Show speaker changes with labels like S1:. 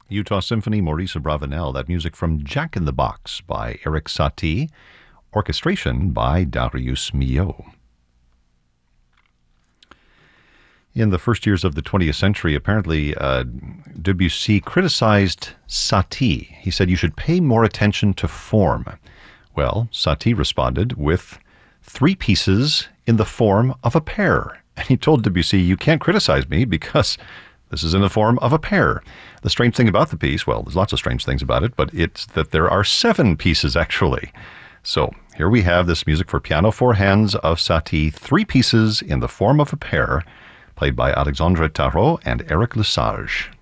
S1: Utah Symphony, Maurice Abravanel. That music from Jack in the Box by Eric Satie. Orchestration by Darius Milhaud. In the first years of the 20th century, apparently Debussy criticized Satie. He said, "You should pay more attention to form." Well, Satie responded with 3 pieces in the form of a pair. And he told Debussy, "You can't criticize me because this is in the form of a pair." The strange thing about the piece, well, there's lots of strange things about it, but it's that there are 7 pieces actually. So here we have this music for piano 4 hands of Satie, 3 pieces in the form of a pair, played by Alexandre Tarot and Eric Lesage.